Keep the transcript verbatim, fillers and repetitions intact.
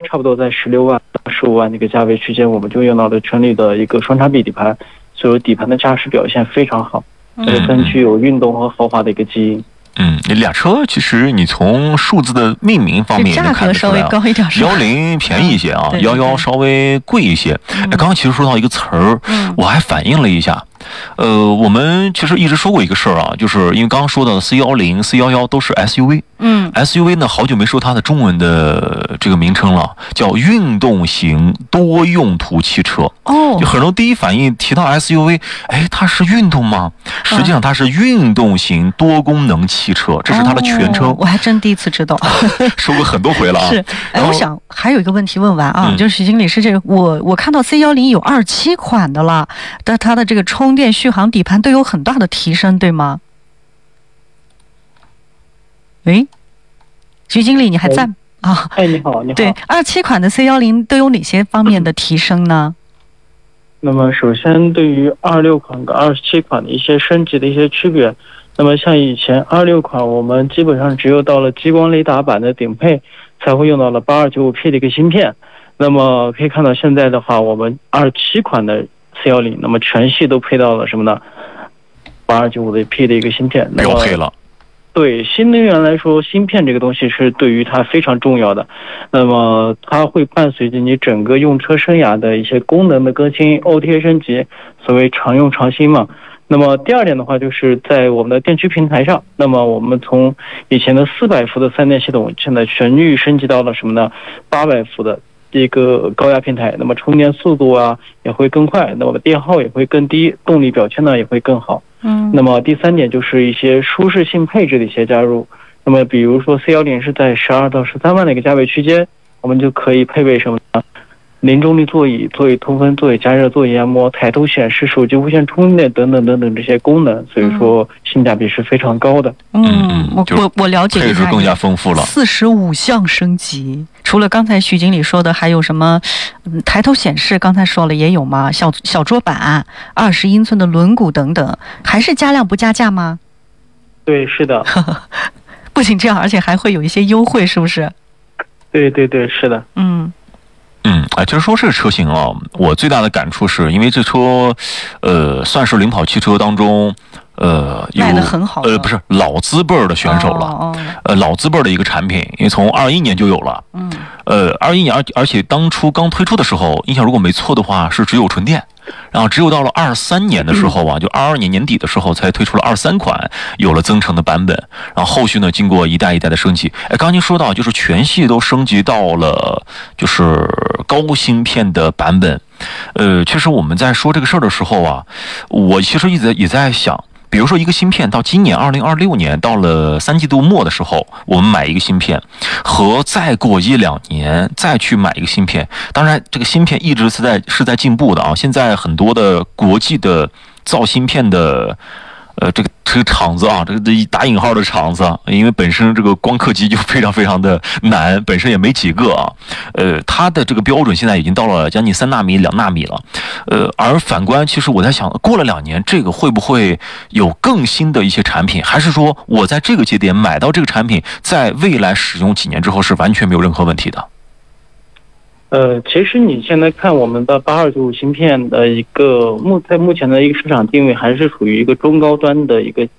差不多在十六万到十五万的一个价位区间，我们就用到了纯铝的一个双叉臂底盘，所以底盘的驾驶表现非常好，呃，更具有运动和豪华的一个基因。 嗯，俩车其实你从数字的命名方面也能看得出来、啊， 价格稍微高一点， 幺零便宜一些啊，幺幺稍微贵一些。哎、嗯，刚刚其实说到一个词儿、嗯，我还反应了一下。呃，我们其实一直说过一个事儿啊，就是因为刚刚说到的 C 一零、C 一一都是 S U V， 嗯 ，S U V 呢好久没说它的中文的这个名称了，叫运动型多用途汽车。哦，就很多第一反应提到 S U V， 哎，它是运动吗？实际上它是运动型多功能汽车，这是它的全称。哦、 我还真第一次知道， 说过很多回了啊。 是，哎，我想还有一个问题问完啊，嗯、就是徐经理是这个，我我看到 C 一零有二七款的了，但它的这个充电续航底盘都有很大的提升，对吗？喂，徐经理，你还在啊？ 哎，你好，你好。 对，二七款的 C 一零都有哪些方面的提升呢？ 那么，首先对于二六款跟二十七款的一些升级的一些区别，那么像以前二六款，我们基本上只有到了激光雷达版的顶配才会用到了八二九五 P 的一个芯片。那么可以看到，现在的话，我们二七款的 C 一零，那么全系都配到了什么呢？八二九五的 P 的一个芯片， 标配了。 对新能源来说，芯片这个东西是对于它非常重要的。那么它会伴随着你整个用车生涯的一些功能的更新、O T A 升级，所谓常用常新嘛。那么第二点的话，就是在我们的电驱平台上，那么我们从以前的四百伏的三电系统，现在全域升级到了什么呢？八百伏的一个高压平台，那么充电速度啊也会更快，那么电耗也会更低，动力表现呢也会更好。嗯，那么第三点就是一些舒适性配置的一些加入。那么比如说 C 一零是在十二到十三万的一个价位区间，我们就可以配备什么呢？零重力座椅、座椅通风、座椅加热、座椅按摩、抬头显示、手机无线充电等等等等这些功能，所以说性价比是非常高的。 嗯，我我我了解， 配置更加丰富了， 四十五项升级。除了刚才徐经理说的，还有什么？嗯，抬头显示刚才说了也有吗？小小桌板、二十英寸的轮毂等等，还是加量不加价吗？ 对，是的。 不仅这样，而且还会有一些优惠，是不是？ 对对对，是的。 嗯。 嗯，哎，就是说这个车型啊，我最大的感触是因为这车，呃，算是领跑汽车当中，呃，有卖得很好， 呃，不是老资辈的选手了，哦哦、呃，老资辈的一个产品，因为从二一年就有了，嗯，呃，二一年而而且当初刚推出的时候，印象如果没错的话是只有纯电。然后只有到了二三年的时候啊，就二二年年底的时候才推出了二三款，有了增程的版本。然后后续呢，经过一代一代的升级。哎，刚刚您说到，就是全系都升级到了就是高芯片的版本。呃，其实我们在说这个事儿的时候啊，我其实一直也在想。比如说一个芯片到今年二零二六年到了三季度末的时候，我们买一个芯片，和再过一两年再去买一个芯片，当然这个芯片一直是在是在进步的啊。现在很多的国际的造芯片的呃这个这个厂子啊，这个打引号的厂子，因为本身这个光刻机就非常非常的难，本身也没几个啊。呃，它的这个标准现在已经到了将近三纳米、两纳米了。呃，而反观，其实我在想，过了两年，这个会不会有更新的一些产品？还是说我在这个节点买到这个产品，在未来使用几年之后是完全没有任何问题的？ 呃，其实你现在看我们的八二九五芯片的一个目在目前的一个市场定位，还是属于一个中高端的一个